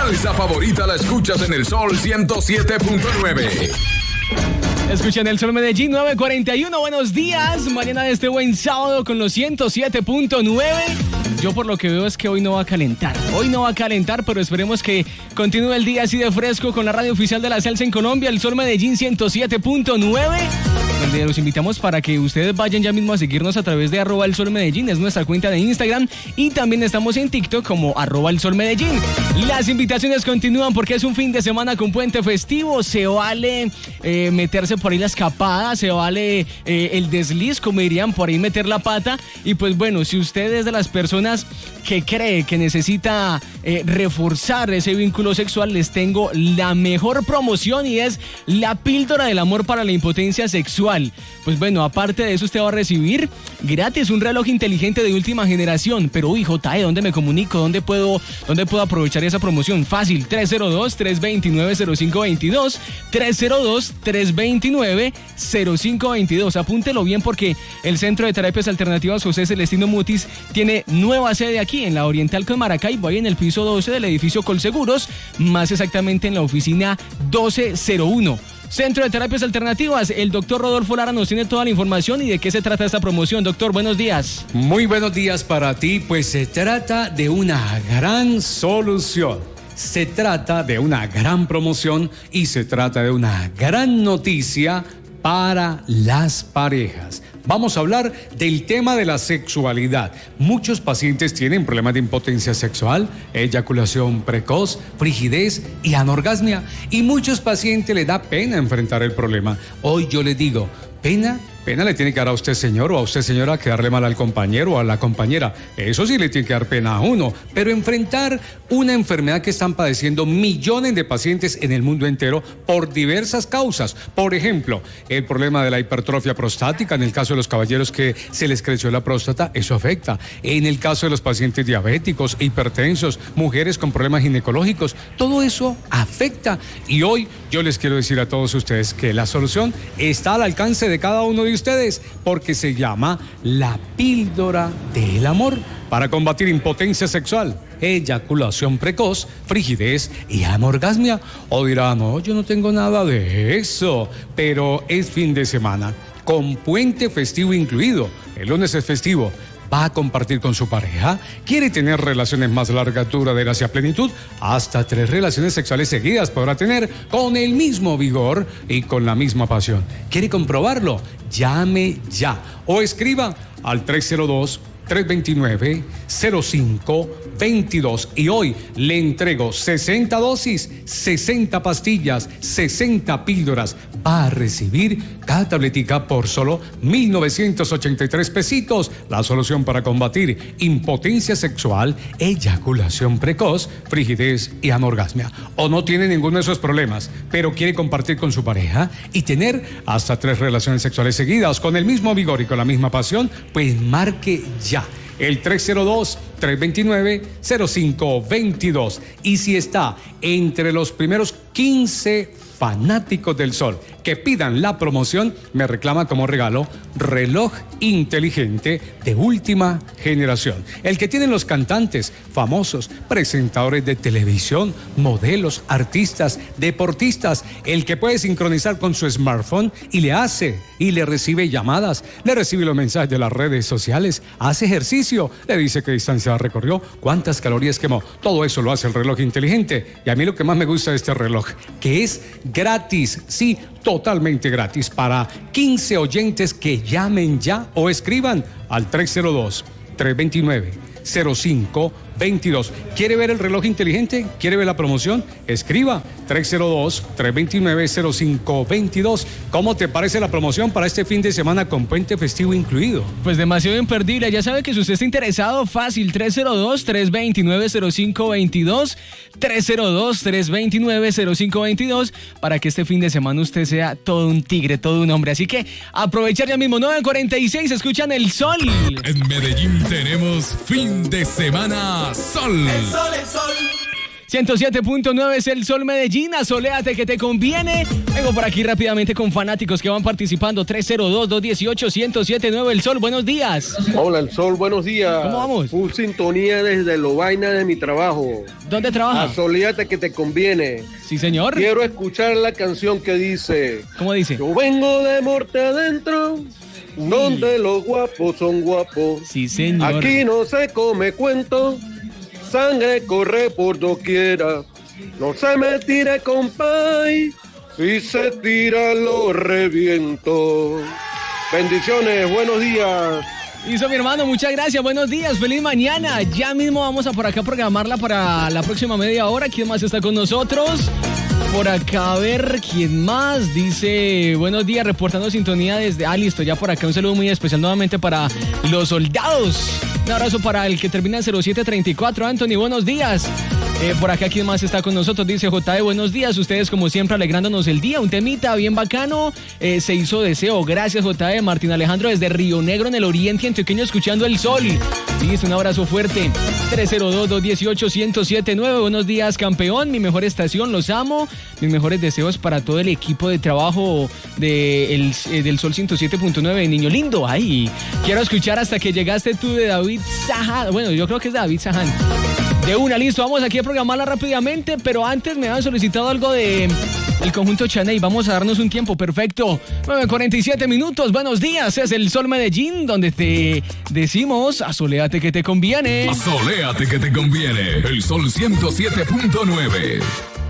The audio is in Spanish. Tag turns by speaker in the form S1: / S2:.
S1: salsa favorita la escuchas en el Sol 107.9.
S2: Escuchan el Sol Medellín 941. Buenos días. Mañana de este buen sábado con los 107.9. Yo por lo que veo es que hoy no va a calentar. Hoy no va a calentar, pero esperemos que continúe el día así de fresco con la radio oficial de la salsa en Colombia, el Sol Medellín 107.9. Donde los invitamos para que ustedes vayan ya mismo a seguirnos a través de @elsolmedellín, es nuestra cuenta de Instagram, y también estamos en TikTok como @elsolmedellín. Las invitaciones continúan porque es un fin de semana con puente festivo. Se vale meterse por ahí la escapada, se vale el desliz, como dirían, por ahí meter la pata. Y pues bueno, si usted es de las personas que cree que necesita reforzar ese vínculo sexual, les tengo la mejor promoción y es la píldora del amor para la impotencia sexual. Pues bueno, aparte de eso, usted va a recibir gratis un reloj inteligente de última generación. Pero uy, JE, ¿dónde me comunico? ¿Dónde puedo aprovechar esa promoción? Fácil, 302-329-0522, 302-329-0522. Apúntelo bien porque el Centro de Terapias Alternativas José Celestino Mutis tiene nueva sede aquí en la Oriental con Maracaibo, ahí en el piso 12 del edificio Colseguros, más exactamente en la oficina 1201. Centro de Terapias Alternativas, el doctor Rodolfo Lara nos tiene toda la información y de qué se trata esta promoción. Doctor, buenos días.
S3: Muy buenos días para ti, pues se trata de una gran solución. Se trata de una gran promoción y se trata de una gran noticia para las parejas. Vamos a hablar del tema de la sexualidad. Muchos pacientes tienen problemas de impotencia sexual, eyaculación precoz, frigidez y anorgasmia. Y muchos pacientes les da pena enfrentar el problema. Hoy yo les digo, pena le tiene que dar a usted, señor, o a usted, señora, quedarle mal al compañero o a la compañera. Eso sí le tiene que dar pena a uno. Pero enfrentar una enfermedad que están padeciendo millones de pacientes en el mundo entero por diversas causas. Por ejemplo, el problema de la hipertrofia prostática, en el caso de los caballeros que se les creció la próstata, eso afecta. En el caso de los pacientes diabéticos, hipertensos, mujeres con problemas ginecológicos, todo eso afecta. Y hoy yo les quiero decir a todos ustedes que la solución está al alcance de cada uno de ustedes, porque se llama la píldora del amor para combatir impotencia sexual, eyaculación precoz, frigidez y anorgasmia. O dirán, no, yo no tengo nada de eso, pero es fin de semana, con puente festivo incluido. El lunes es festivo. ¿Va a compartir con su pareja? ¿Quiere tener relaciones más largas, duraderas y a plenitud? Hasta 3 relaciones sexuales seguidas podrá tener con el mismo vigor y con la misma pasión. ¿Quiere comprobarlo? Llame ya o escriba al 302-329-0522 y hoy le entrego 60 dosis, 60 pastillas, 60 píldoras. Va a recibir cada tabletica por solo 1,983 pesitos. La solución para combatir impotencia sexual, eyaculación precoz, frigidez y anorgasmia. O no tiene ninguno de esos problemas, pero quiere compartir con su pareja y tener hasta 3 relaciones sexuales seguidas con el mismo vigor y con la misma pasión, pues marque ya el 302-329-0522. Y si está entre los primeros 15 fanáticos del sol que pidan la promoción, me reclama como regalo reloj inteligente de última generación. El que tienen los cantantes famosos, presentadores de televisión, modelos, artistas, deportistas, el que puede sincronizar con su smartphone y le hace y le recibe llamadas, le recibe los mensajes de las redes sociales, hace ejercicio, le dice qué distancia recorrió, cuántas calorías quemó. Todo eso lo hace el reloj inteligente. Y a mí lo que más me gusta de este reloj, que es gratis, sí, totalmente gratis para 15 oyentes que llamen ya o escriban al 302-329-0522. ¿Quiere ver el reloj inteligente? ¿Quiere ver la promoción? Escriba 302-329-0522. ¿Cómo te parece la promoción para este fin de semana con puente festivo incluido?
S2: Pues demasiado imperdible. Ya sabe que si usted está interesado, fácil, 302-329-0522, 302-329-0522, para que este fin de semana usted sea todo un tigre, todo un hombre. Así que aprovechar ya mismo. 9:46, escuchan El Sol.
S1: En Medellín tenemos fin de semana Sol.
S4: El sol, el sol.
S2: 107.9 es el Sol Medellín, asoléate que te conviene. Vengo por aquí rápidamente con fanáticos que van participando. 302-218-1079 el Sol, buenos días.
S4: Hola, el Sol, buenos días.
S2: ¿Cómo vamos?
S4: Full sintonía desde Lovaina de mi trabajo.
S2: ¿Dónde trabaja?
S4: Asoléate que te conviene.
S2: Sí, señor.
S4: Quiero escuchar la canción que dice...
S2: ¿Cómo dice?
S4: Yo vengo de Morte Adentro, donde los guapos son guapos.
S2: Sí, señor.
S4: Aquí no se come cuento, sangre corre por doquiera. No se me tire, compay, si se tira lo reviento. Bendiciones, buenos días.
S2: Hizo mi hermano, muchas gracias, buenos días, feliz mañana. Ya mismo vamos a por acá programarla para la próxima media hora. ¿Quién más está con nosotros? Por acá, a ver, ¿quién más? Dice, buenos días, reportando sintonía desde... listo, ya por acá un saludo muy especial nuevamente para los soldados. Un abrazo para el que termina en 0734, Anthony, buenos días. Por acá, ¿quién más está con nosotros? Dice J.E., buenos días, ustedes como siempre alegrándonos el día, un temita bien bacano, se hizo deseo, gracias J.E., Martín Alejandro desde Río Negro en el oriente antioqueño escuchando el sol. Listo, un abrazo fuerte. 302-218-1079, buenos días campeón, mi mejor estación, los amo, mis mejores deseos para todo el equipo de trabajo del Sol 107.9, niño lindo, ay, quiero escuchar hasta que llegaste tú de David Sahan, bueno, yo creo que es David Sahan. De una, listo, vamos aquí a programarla rápidamente, pero antes me han solicitado algo de el conjunto Chaney, vamos a darnos un tiempo, perfecto. 9:47 minutos, buenos días, es el Sol Medellín, donde te decimos, asoléate que te conviene.
S1: Asoléate que te conviene, el Sol 107.9.